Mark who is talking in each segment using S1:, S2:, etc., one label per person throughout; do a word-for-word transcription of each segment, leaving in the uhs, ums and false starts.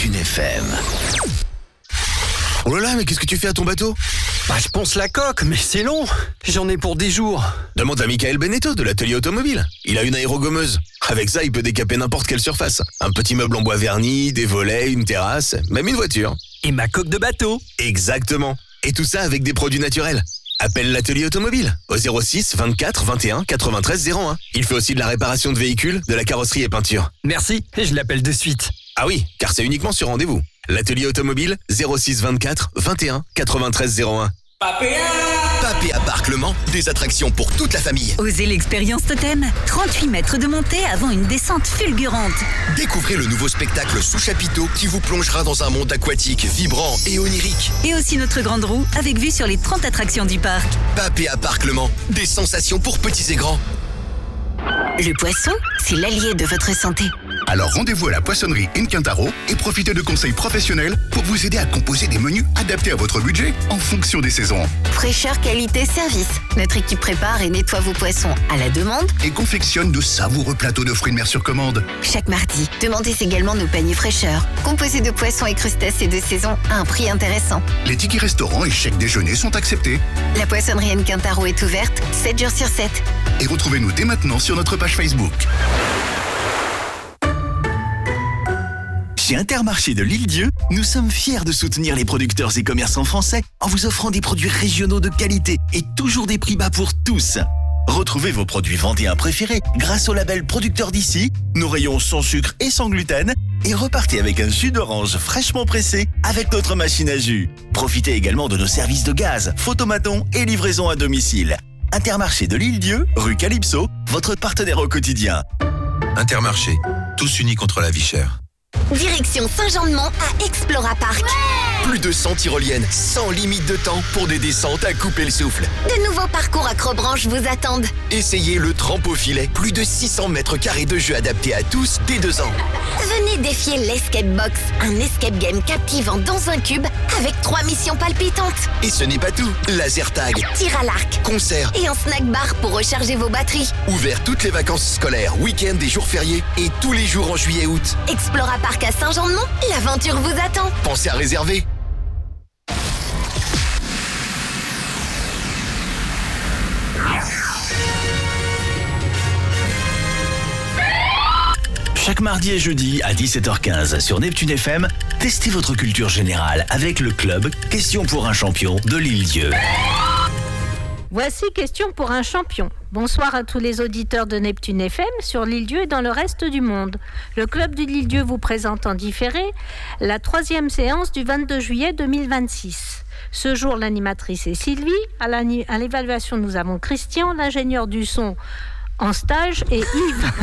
S1: Neptune F M. Oh là là, mais qu'est-ce que tu fais à ton bateau ?
S2: Bah, je ponce la coque, mais c'est long. J'en ai pour dix jours.
S1: Demande à Michael Beneteau de l'atelier automobile. Il a une aérogommeuse. Avec ça, il peut décaper n'importe quelle surface. Un petit meuble en bois verni, des volets, une terrasse, même une voiture.
S2: Et ma coque de bateau.
S1: Exactement. Et tout ça avec des produits naturels. Appelle l'atelier automobile au zéro six vingt-quatre vingt et un quatre-vingt-treize zéro un. Il fait aussi de la réparation de véhicules, de la carrosserie et peinture.
S2: Merci, je l'appelle de suite.
S1: Ah oui, car c'est uniquement sur rendez-vous. L'atelier automobile zéro six vingt-quatre vingt et un quatre-vingt-treize zéro un.
S3: Papéa Papéa Parc Le Mans, des attractions pour toute la famille.
S4: Osez l'expérience Totem, trente-huit mètres de montée avant une descente fulgurante.
S3: Découvrez le nouveau spectacle Sous Chapiteau qui vous plongera dans un monde aquatique, vibrant et onirique.
S4: Et aussi notre grande roue avec vue sur les trente attractions du parc.
S3: Papéa Parc Le Mans, des sensations pour petits et grands.
S4: Le poisson, c'est l'allié de votre santé.
S5: Alors rendez-vous à la poissonnerie Incantaro et profitez de conseils professionnels pour vous aider à composer des menus adaptés à votre budget en fonction des saisons.
S4: Fraîcheur, qualité, service. Notre équipe prépare et nettoie vos poissons à la demande
S5: et confectionne de savoureux plateaux de fruits de mer sur commande.
S4: Chaque mardi, demandez également nos paniers fraîcheur, composés de poissons et crustacés de saison à un prix intéressant.
S5: Les tickets restaurants et chèques déjeuner sont acceptés.
S4: La poissonnerie Incantaro est ouverte sept jours sur sept.
S5: Et retrouvez-nous dès maintenant sur notre page Facebook.
S6: Chez Intermarché de l'Île-Dieu, nous sommes fiers de soutenir les producteurs et commerçants français en vous offrant des produits régionaux de qualité et toujours des prix bas pour tous. Retrouvez vos produits vendéens préférés grâce au label Producteur d'ici, nos rayons sans sucre et sans gluten, et repartez avec un jus d'orange fraîchement pressé avec notre machine à jus. Profitez également de nos services de gaz, photomaton et livraison à domicile. Intermarché de l'Île-Dieu, rue Calypso, votre partenaire au quotidien.
S7: Intermarché, tous unis contre la vie chère.
S8: Direction Saint-Jean-de-Mont à Explora Park.
S3: Ouais Plus de cent tyroliennes, sans limite de temps pour des descentes à couper le souffle.
S8: De nouveaux parcours accrobranche vous attendent.
S3: Essayez le trampo filet, plus de six cents mètres carrés de jeux adaptés à tous dès deux ans.
S8: Venez défier l'Escape Box, un escape game captivant dans un cube avec trois missions palpitantes.
S3: Et ce n'est pas tout, laser tag,
S8: tir à l'arc,
S3: concert
S8: et un snack bar pour recharger vos batteries.
S3: Ouvert toutes les vacances scolaires, week-ends et jours fériés et tous les jours en juillet et août.
S8: Explora Park à Saint-Jean-de-Mont, l'aventure vous attend.
S3: Pensez à réserver.
S6: Chaque mardi et jeudi à dix-sept heures quinze sur Neptune F M, testez votre culture générale avec le club Question pour un champion de l'Île-Dieu.
S9: Voici Question pour un champion. Bonsoir à tous les auditeurs de Neptune F M sur l'Île-Dieu et dans le reste du monde. Le club de l'Île-Dieu vous présente en différé la troisième séance du vingt-deux juillet deux mille vingt-six. Ce jour, l'animatrice est Sylvie. À, à l'évaluation, nous avons Christian, l'ingénieur du son en stage, et Yves.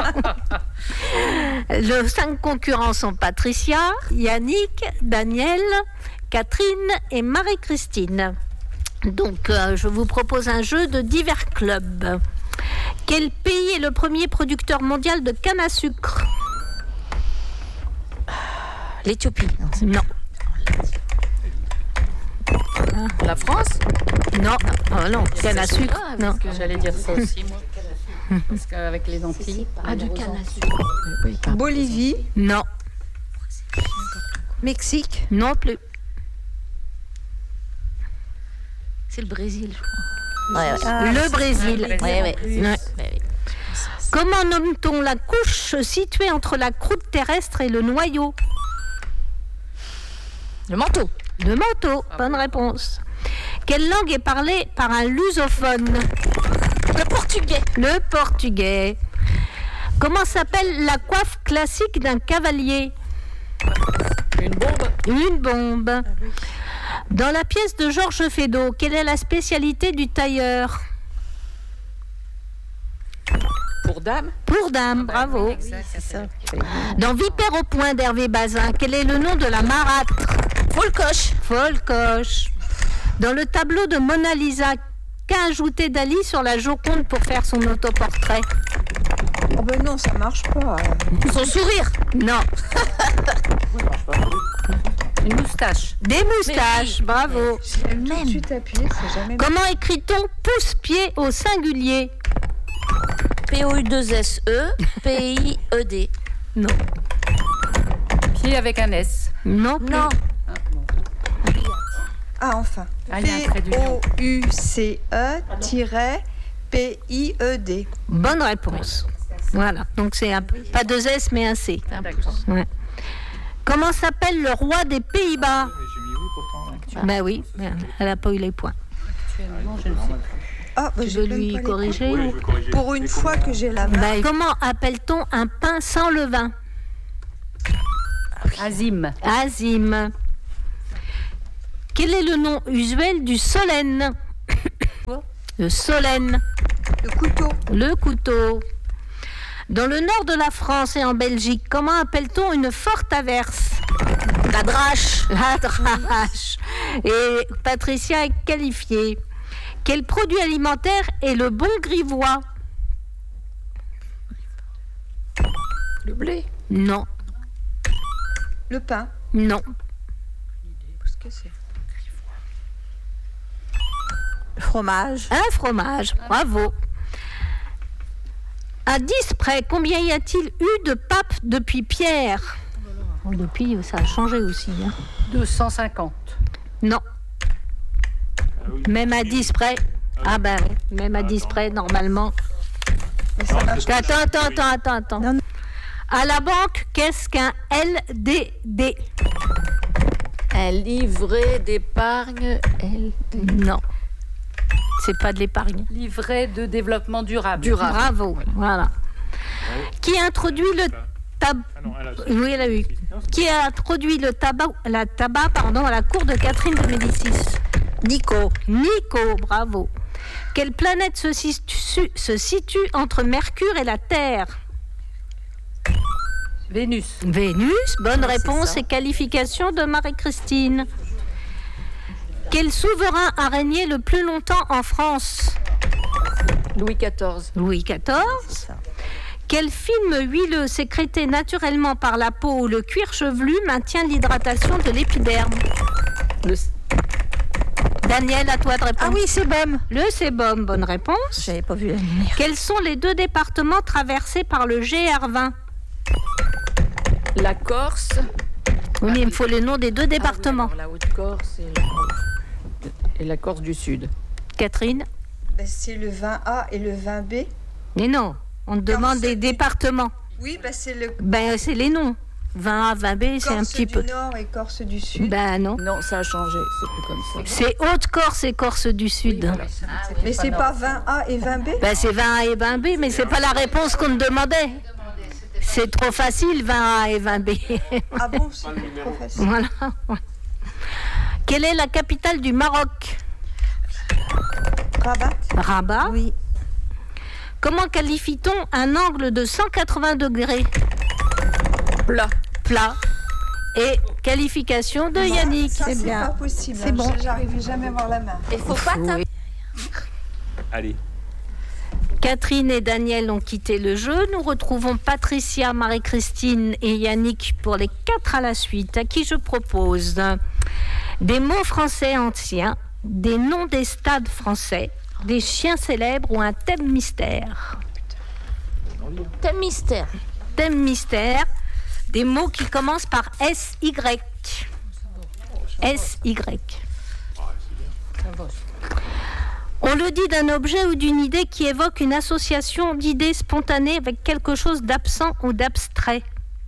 S9: Les cinq concurrents sont Patricia, Yannick, Daniel, Catherine et Marie-Christine. Donc, euh, je vous propose un jeu de divers clubs. Quel pays est le premier producteur mondial de canne à sucre ?
S10: L'Éthiopie.
S9: Non.
S10: La France ?
S9: Non. Oh non, canne à sucre.
S10: Ah,
S9: non.
S10: Que j'allais dire ça aussi, moi. Parce qu'avec les Antilles.
S11: Ah, de canne à sucre.
S10: Oui,
S11: Bolivie.
S9: Non.
S11: Mexique.
S9: Non plus.
S10: C'est le Brésil, je
S9: crois. Ouais, ouais. Ah, le Brésil.
S10: Ouais, ouais.
S9: Ouais. Ouais. Ouais. Comment nomme-t-on la couche située entre la croûte terrestre et le noyau ?
S10: Le manteau.
S9: Le manteau. Ah, bonne réponse. Quelle langue est parlée par un lusophone ?
S10: Le portugais.
S9: Le portugais. Comment s'appelle la coiffe classique d'un cavalier ?
S10: Une bombe.
S9: Une bombe. Ah, oui. Dans la pièce de Georges Feydeau, quelle est la spécialité du tailleur ?
S10: Pour dame.
S9: Pour dame, ah, bravo.
S10: Oui, c'est ça.
S9: Dans Vipère au point d'Hervé Bazin, quel est le nom de la marâtre ?
S10: Folcoche.
S9: Folcoche. Dans le tableau de Mona Lisa, qu'a ajouté Dali sur la Joconde pour faire son autoportrait ?
S11: Oh ben non, ça marche pas.
S10: Son sourire ?
S9: Non.
S10: Une moustache.
S9: Des moustaches, oui. Bravo.
S11: Même. Tout de suite appuyé, c'est jamais...
S9: Comment écrit-on pouce-pied au singulier ?
S10: P O U deux S E P I E D.
S9: Non.
S10: Si, avec un S.
S9: Non plus.
S11: Non.
S10: Ah, bon.
S11: Ah, enfin.
S10: Ah, il y a un trait d'union.
S11: P O U C E P I E D.
S9: Bonne réponse. Voilà, donc c'est un, pas deux S mais un C. Ouais. Comment s'appelle le roi des Pays-Bas? Ben oui, elle n'a pas eu les points.
S10: Actuellement, je ne sais plus.
S11: Ah, bah,
S9: Tu
S11: j'ai
S9: veux
S11: même
S9: lui
S11: pas les
S9: corriger,
S11: points.
S9: ou...
S11: Pour une fois que j'ai la main.
S9: Ben, comment appelle-t-on un pain sans levain?
S10: Azim.
S9: Azim. Quel est le nom usuel du solène? Le solène.
S11: Le couteau.
S9: Le couteau. Dans le nord de la France et en Belgique, comment appelle-t-on une forte averse? La drache. La drache. Et Patricia est qualifiée. Quel produit alimentaire est le bon grivois?
S10: Le blé.
S9: Non.
S11: Le pain.
S9: Non.
S11: Qu'est-ce que c'est? Le fromage.
S9: Un fromage. Bravo. À dix près, combien y a-t-il eu de papes depuis Pierre? Oh, depuis, ça a changé aussi. Hein.
S10: deux cent cinquante.
S9: Non. Même à dix près. Ah ben, même à dix près, normalement. Attends, attends, attends, attends, attends. Non, non. À la banque, qu'est-ce qu'un L D D?
S10: Un livret d'épargne. L D D.
S9: Non. C'est pas de l'épargne.
S10: Livret de développement durable.
S9: Durable. Bravo, voilà. Qui a introduit le tabac? Oui, elle a eu. Qui a introduit le tabac, la tabac, pardon, à la cour de Catherine de Médicis? Nico. Nico, bravo. Quelle planète se situe, se situe entre Mercure et la Terre?
S10: Vénus.
S9: Vénus, bonne
S10: Ah,
S9: réponse et qualification de Marie-Christine. Quel souverain a régné le plus longtemps en France?
S10: Louis quatorze.
S9: Louis quatorze. Quel film huileux sécrété naturellement par la peau ou le cuir chevelu maintient l'hydratation de l'épiderme?
S10: Le...
S9: Daniel, à toi de répondre.
S11: Ah oui, sébum.
S9: Le sébum, bonne réponse.
S11: J'avais pas vu la lumière.
S9: Quels sont les deux départements traversés par le G R vingt?
S10: La Corse.
S9: Oui, mais il me faut les noms des deux départements.
S10: Ah oui, alors, la Haute-Corse et la... et la Corse du Sud.
S9: Catherine?
S11: Ben, c'est le vingt A et le vingt B.
S9: Mais non, on te demande des départements.
S11: Oui, ben, c'est le
S9: Ben, c'est les noms. vingt A, vingt B, c'est un
S11: Corse
S9: petit
S11: du
S9: peu.
S11: Nord et Corse du Sud.
S9: Ben non.
S10: Non, ça a changé, c'est plus comme ça.
S9: C'est Haute-Corse et Corse du Sud.
S10: Oui, voilà.
S11: Mais c'est pas vingt A et vingt B?
S9: Ben, c'est vingt A et vingt B, mais c'est pas la réponse qu'on te demandait. C'est trop facile, vingt A et vingt B.
S11: Ah bon, c'est trop facile.
S9: Voilà. Quelle est la capitale du Maroc?
S11: Rabat.
S9: Rabat.
S11: Oui.
S9: Comment qualifie-t-on un angle de cent quatre-vingts degrés?
S10: Plat.
S9: Plat. Et qualification de Yannick.
S11: Ça,
S9: C'est
S11: c'est
S9: bien.
S11: pas possible.
S9: C'est
S11: hein.
S9: bon.
S11: J'arrivais jamais à voir la main.
S8: Il faut pas taper.
S12: Allez.
S9: Catherine et Daniel ont quitté le jeu. Nous retrouvons Patricia, Marie-Christine et Yannick pour les quatre à la suite, à qui je propose des mots français anciens, des noms des stades français, des chiens célèbres ou un thème mystère.
S8: Thème mystère.
S9: Thème mystère, des mots qui commencent par S Y. S Y. On le dit d'un objet ou d'une idée qui évoque une association d'idées spontanées avec quelque chose d'absent ou d'abstrait.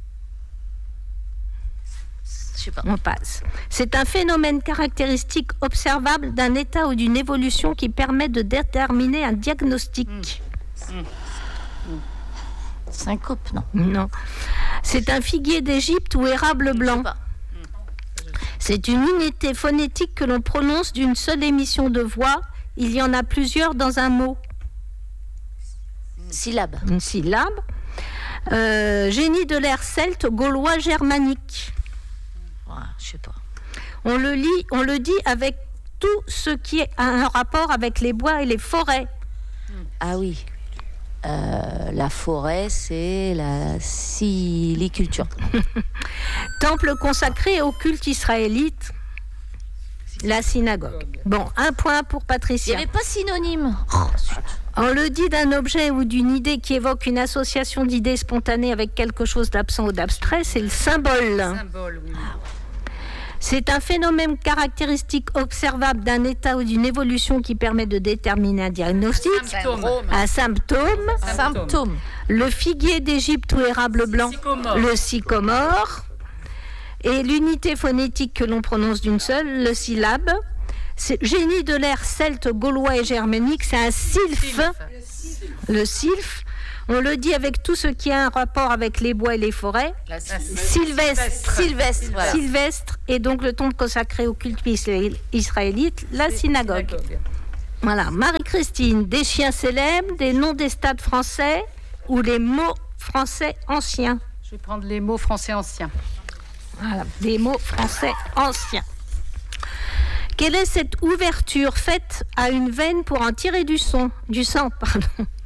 S8: Je sais pas.
S9: On passe. C'est un phénomène caractéristique observable d'un état ou d'une évolution qui permet de déterminer un diagnostic.
S8: Mmh. Mmh. Syncope, non.
S9: Non. C'est un figuier d'Égypte ou érable blanc. C'est une unité phonétique que l'on prononce d'une seule émission de voix. Il y en a plusieurs dans un mot.
S8: Syllabe.
S9: Une syllabe. Euh, génie de l'ère celte, gaulois, germanique.
S8: Ouais, je sais pas.
S9: On le lit, on le dit avec tout ce qui a un rapport avec les bois et les forêts.
S8: Ah oui. Euh, la forêt, c'est la siliculture.
S9: Temple consacré au culte israélite. La synagogue. Bon, un point pour
S8: Il
S9: Patricia.
S8: n'y avait pas synonyme.
S9: Oh, On le dit d'un objet ou d'une idée qui évoque une association d'idées spontanées avec quelque chose d'absent ou d'abstrait, c'est le symbole.
S10: Symbole, oui.
S9: C'est un phénomène caractéristique observable d'un état ou d'une évolution qui permet de déterminer un diagnostic.
S10: Un symptôme.
S9: Un symptôme.
S10: Un symptôme.
S9: Le figuier d'Égypte ou érable blanc.
S10: Sycomore.
S9: Le sycomore. Et l'unité phonétique que l'on prononce d'une seule, le syllabe. C'est génie de l'ère celte, gaulois et germanique, c'est un sylphe. Le sylphe. On le dit avec tout ce qui a un rapport avec les bois et les forêts.
S10: La
S9: Sylvestre.
S10: Sylvestre. Voilà.
S9: Sylvestre est donc le tombe consacré au culte israélite, la synagogue.
S10: Synagogue.
S9: Voilà. Marie-Christine, des chiens célèbres, des noms des stades français ou les mots français anciens.
S10: Je vais prendre les mots français anciens.
S9: Voilà, des mots français anciens. Quelle est cette ouverture faite à une veine pour en tirer du son, du sang, pardon.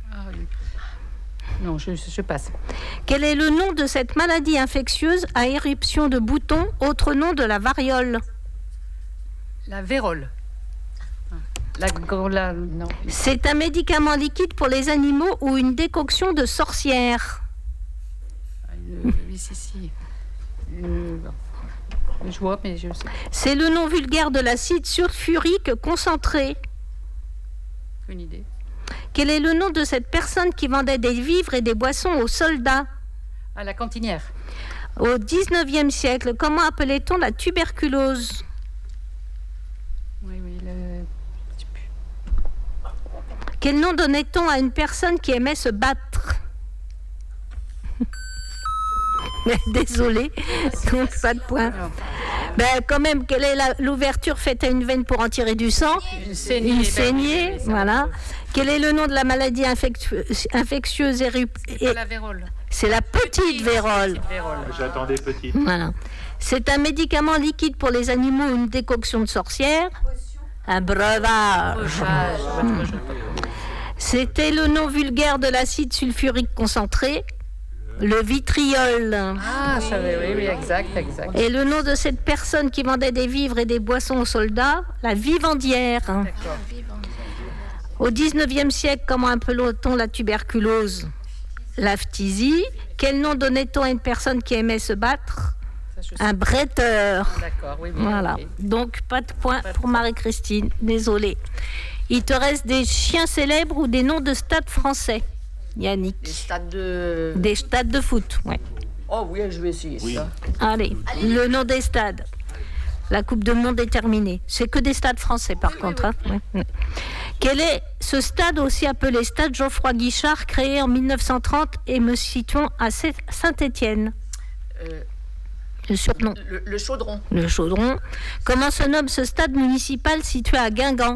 S10: Non, je, je passe.
S9: Quel est le nom de cette maladie infectieuse à éruption de boutons, autre nom de la variole?
S10: La vérole. La, la, non.
S9: C'est un médicament liquide pour les animaux ou une décoction de sorcière?
S10: Euh, oui, si, si. Euh, je vois, mais je sais.
S9: C'est le nom vulgaire de l'acide sulfurique concentré.
S10: Une idée.
S9: Quel est le nom de cette personne qui vendait des vivres et des boissons aux soldats?
S10: À la cantinière.
S9: Au dix-neuvième siècle, comment appelait-on la tuberculose?
S10: Oui, oui, le...
S9: Quel nom donnait-on à une personne qui aimait se battre? Désolée, donc pas de point. Ben, quand même, quelle est la, l'ouverture faite à une veine pour en tirer du sang?
S10: Une saignée.
S9: Une saignée, voilà. Quel est le nom de la maladie infectue, infectieuse érup...
S10: C'est la vérole.
S9: C'est la petite, petite vérole.
S12: vérole. J'attendais petite.
S9: Voilà. C'est un médicament liquide pour les animaux ou une décoction de sorcière? Un breuvage. Mmh. C'était le nom vulgaire de l'acide sulfurique concentré. Le vitriol.
S10: Ah, je savais, oui, oui, exact, exact.
S9: Et le nom de cette personne qui vendait des vivres et des boissons aux soldats, la vivandière.
S10: D'accord.
S9: Au dix-neuvième siècle, comment appelait-on la tuberculose? La phtisie. Quel nom donnait-on à une personne qui aimait se battre? Ça, un bretteur.
S10: Ah, d'accord, oui, oui.
S9: Voilà.
S10: Oui.
S9: Donc, pas de point pour Marie-Christine. Désolée. Il te reste des chiens célèbres ou des noms de stades français? Yannick.
S13: Des stades de...
S9: Des stades de foot, ouais.
S13: Oh oui, je vais essayer oui. ça.
S9: Allez, Allez, le nom des stades. La Coupe du Monde est terminée. C'est que des stades français, par oui, contre. Oui, oui. Hein. Ouais. Quel est ce stade aussi appelé Stade Geoffroy Guichard, créé en mille neuf cent trente et me situons à Saint-Étienne? euh, Le surnom.
S13: Le, le Chaudron.
S9: Le Chaudron. Comment se nomme ce stade municipal situé à Guingamp?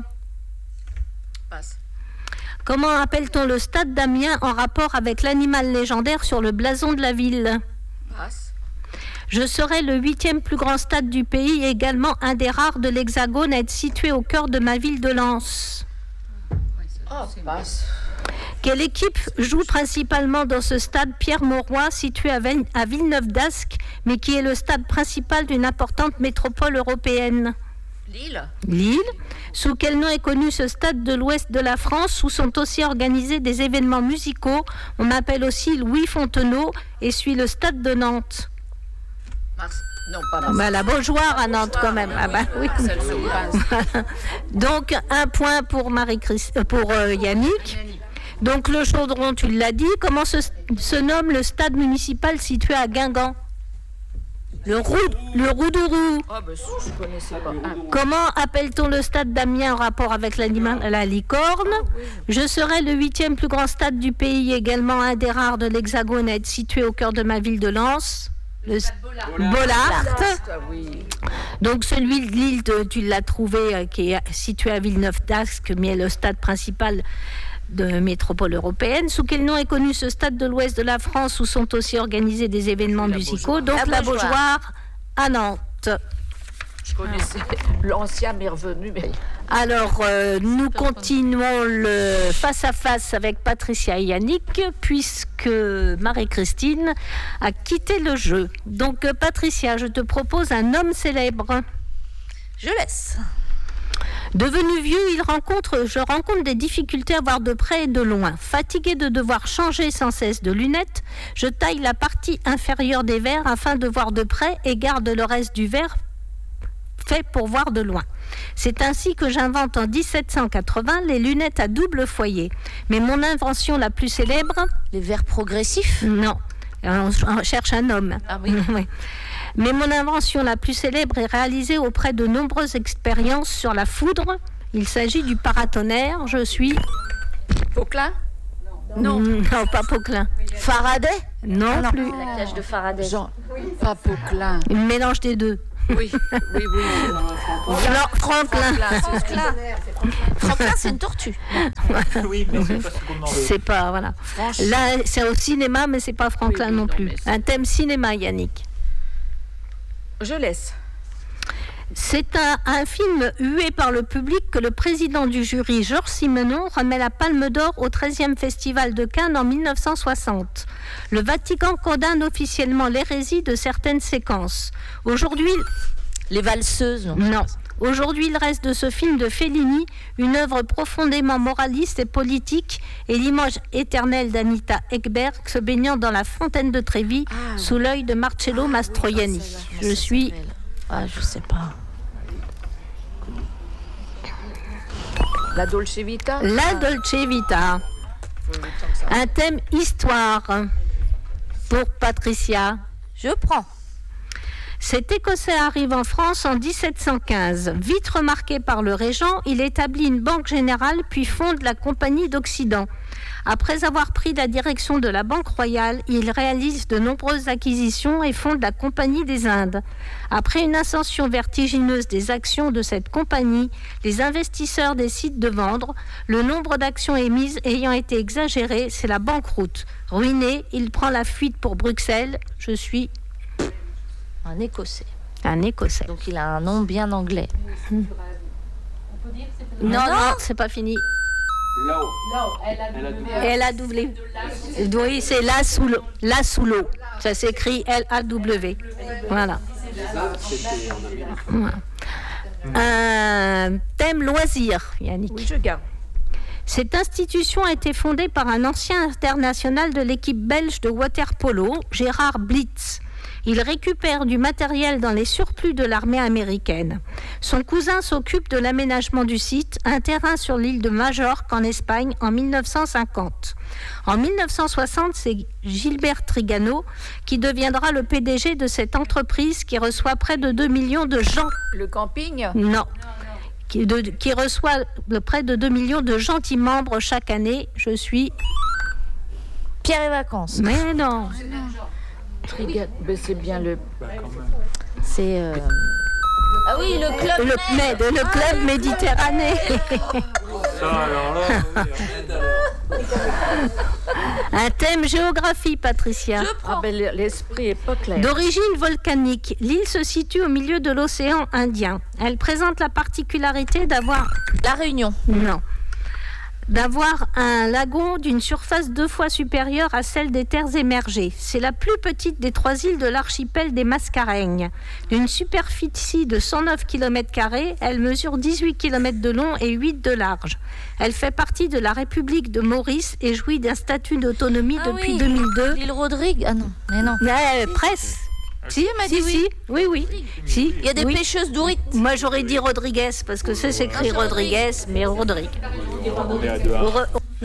S13: Passe.
S9: Comment appelle-t-on le stade d'Amiens en rapport avec l'animal légendaire sur le blason de la ville?
S13: Passe.
S9: Je serai le huitième plus grand stade du pays et également un des rares de l'Hexagone à être situé au cœur de ma ville de Lens.
S13: Oh, passe.
S9: Quelle équipe joue principalement dans ce stade Pierre Mauroy situé à, Ven- à Villeneuve-d'Ascq, mais qui est le stade principal d'une importante métropole européenne?
S13: Lille.
S9: Lille. Sous quel nom est connu ce stade de l'ouest de la France où sont aussi organisés des événements musicaux? On m'appelle aussi Louis Fontenot et suis le stade de Nantes.
S13: Mars. Non, pas Mars.
S9: Bah, la Beaujoire à Nantes quand même. Ah bah, oui. Donc un point pour Marie-Christ, pour euh, Yannick. Donc le Chaudron, tu l'as dit. Comment se, se nomme le stade municipal situé à Guingamp? Le, rou, le Roudourou.
S13: Oh, bah, je connaissais pas. Ah.
S9: Comment appelle-t-on le stade d'Amiens en rapport avec l'animal, la licorne? Je serai le huitième plus grand stade du pays, également un des rares de l'Hexagone à être situé au cœur de ma ville de Lens. Le stade Bollard. Bollard.
S13: Ah, oui.
S9: Donc celui de Lille, tu l'as trouvé, qui est situé à Villeneuve-d'Ascq, mais est le stade principal de métropole européenne. Sous quel nom est connu ce stade de l'ouest de la France où sont aussi organisés des événements musicaux? Donc la Beaujoire à Nantes.
S13: Je connaissais l'ancien, mais revenu. Mais...
S9: Alors, euh, nous continuons le face-à-face avec Patricia et Yannick, puisque Marie-Christine a quitté le jeu. Donc, Patricia, je te propose un homme célèbre.
S13: Je laisse.
S9: Devenu vieux, il rencontre, je rencontre des difficultés à voir de près et de loin. Fatigué de devoir changer sans cesse de lunettes, je taille la partie inférieure des verres afin de voir de près et garde le reste du verre fait pour voir de loin. C'est ainsi que j'invente en dix-sept cent quatre-vingts les lunettes à double foyer. Mais mon invention la plus célèbre...
S8: Les verres progressifs ?
S9: Non, on, on cherche un homme.
S8: Ah oui.
S9: Oui. Mais mon invention la plus célèbre est réalisée auprès de nombreuses expériences sur la foudre. Il s'agit du paratonnerre. Je suis...
S10: Poquelin ?
S9: Non. Non, pas Poquelin.
S8: Faraday ?
S9: Non,
S8: ah non
S9: plus.
S8: La cage de Faraday.
S10: Jean... Pas Poquelin.
S9: Un mélange des deux.
S10: Oui, oui, oui.
S9: Non, Franklin.
S8: Franklin, Franklin, c'est une tortue.
S12: Oui, mais c'est pas ce qu'on demande.
S9: C'est pas, voilà. Là, c'est au cinéma, mais c'est pas Franklin
S10: oui, oui,
S9: non,
S10: non
S9: plus. Un thème cinéma, Yannick.
S10: Je laisse.
S9: C'est un, un film hué par le public que le président du jury, Georges Simenon, remet la Palme d'Or au treizième Festival de Cannes en mille neuf cent soixante. Le Vatican condamne officiellement l'hérésie de certaines séquences. Aujourd'hui...
S8: Les valseuses, non.
S9: Non. Aujourd'hui, il reste de ce film de Fellini une œuvre profondément moraliste et politique et l'image éternelle d'Anita Ekberg se baignant dans la fontaine de Trévi ah, sous l'œil de Marcello ah, Mastroianni.
S8: Oui,
S9: je suis...
S8: Ah, je sais pas.
S10: La Dolce Vita.
S9: La Dolce Vita. Un thème histoire pour Patricia.
S8: Je prends.
S9: Cet Écossais arrive en France en dix-sept cent quinze. Vite remarqué par le régent, il établit une banque générale puis fonde la Compagnie d'Occident. Après avoir pris la direction de la Banque royale, il réalise de nombreuses acquisitions et fonde la Compagnie des Indes. Après une ascension vertigineuse des actions de cette compagnie, les investisseurs décident de vendre. Le nombre d'actions émises ayant été exagéré, c'est la banqueroute. Ruiné, il prend la fuite pour Bruxelles. Je suis...
S8: Un Écossais.
S9: Un Écossais.
S8: Donc il a un nom bien anglais.
S9: Hum. Non, non, non, c'est pas fini.
S12: Là-haut.
S9: L A W. Oui, c'est là sous l'eau. Là sous l'eau. Ça s'écrit L A W. Voilà. Voilà. Un thème loisir, Yannick.
S10: Oui, je garde.
S9: Cette institution a été fondée par un ancien international de l'équipe belge de water-polo, Gérard Blitz. Il récupère du matériel dans les surplus de l'armée américaine. Son cousin s'occupe de l'aménagement du site, un terrain sur l'île de Majorque en Espagne en mille neuf cent cinquante. En mille neuf cent soixante, c'est Gilbert Trigano qui deviendra le P D G de cette entreprise qui reçoit près de deux millions de gens.
S10: Le camping ?
S9: Non. Qui, de, qui reçoit de près de deux millions de gentils membres chaque année. Je suis...
S8: Pierre et Vacances.
S9: Mais non.
S10: Ben, c'est bien le...
S8: C'est... Euh... Ah oui, le club
S9: Le, Med, le club ah, Méditerranée. Un thème géographie, Patricia.
S10: Je prends. Ah ben, l'esprit est pas clair.
S9: D'origine volcanique, l'île se situe au milieu de l'océan Indien. Elle présente la particularité d'avoir...
S8: La Réunion.
S9: Non. D'avoir un lagon d'une surface deux fois supérieure à celle des terres émergées. C'est la plus petite des trois îles de l'archipel des Mascareignes. D'une superficie de cent neuf kilomètres carrés, elle mesure dix-huit kilomètres de long et huit de large. Elle fait partie de la République de Maurice et jouit d'un statut d'autonomie
S8: ah
S9: depuis
S8: oui,
S9: deux mille deux.
S8: L'île Rodrigue. Ah non, mais non.
S9: Mais, euh, presque. Si,
S8: elle m'a
S9: si,
S8: dit
S9: si, oui, oui. Si,
S8: il y a des
S9: oui.
S8: pêcheuses d'ourites.
S9: Moi, j'aurais dit Rodriguez, parce que ça s'écrit Rodriguez, mais Rodrigue. Re...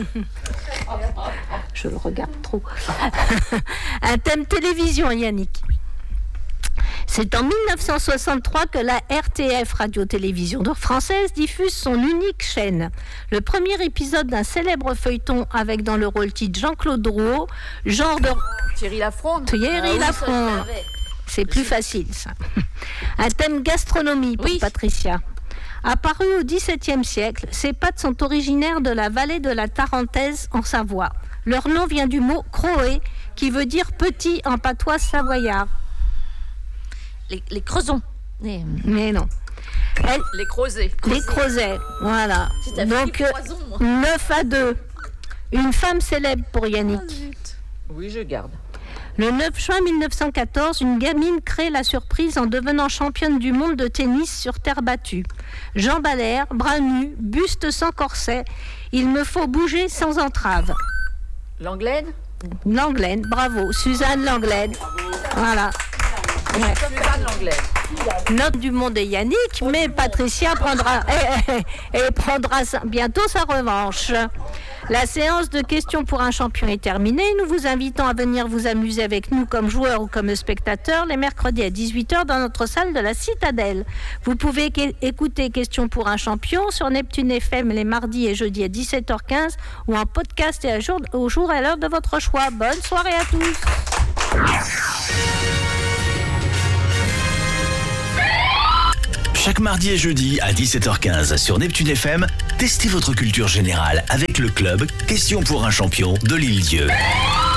S9: Je le regarde trop. Un thème télévision, Yannick. C'est en mille neuf cent soixante-trois que la R T F, Radio-Télévision française, diffuse son unique chaîne. Le premier épisode d'un célèbre feuilleton avec dans le rôle titre Jean-Claude Drouot, genre de...
S10: Thierry Lafronde.
S9: Thierry
S8: ah, oui,
S9: Lafronde. C'est plus facile, ça. Un thème gastronomie pour
S8: oui.
S9: Patricia. Apparu au dix-septième siècle, ces pâtes sont originaires de la vallée de la Tarentaise en Savoie. Leur nom vient du mot croé, qui veut dire petit en patois savoyard.
S8: Les, les creusons.
S9: Les... Mais non. Elle...
S10: Les creusets.
S9: Les creusets, voilà. Donc, neuf à deux. Une femme célèbre pour Yannick.
S10: Oui, je garde.
S9: Le neuf juin mille neuf cent quatorze, une gamine crée la surprise en devenant championne du monde de tennis sur terre battue. Jambes à l'air, bras nus, buste sans corset. Il me faut bouger sans entrave.
S13: Langlaine
S9: Langlaine, bravo. Suzanne Langlaine. Voilà. Ouais.
S13: Suzanne Langlaine.
S9: Note du monde est Yannick, mais Patricia prendra, et, et prendra bientôt sa revanche. La séance de questions pour un champion est terminée. Nous vous invitons à venir vous amuser avec nous comme joueur ou comme spectateur les mercredis à dix-huit heures dans notre salle de la Citadelle. Vous pouvez écouter Questions pour un champion sur Neptune F M les mardis et jeudis à dix-sept heures quinze ou en podcast et à jour, au jour et à l'heure de votre choix. Bonne soirée à tous.
S6: Chaque mardi et jeudi à dix-sept heures quinze sur Neptune F M, testez votre culture générale avec le club Questions pour un champion de l'Île-Dieu.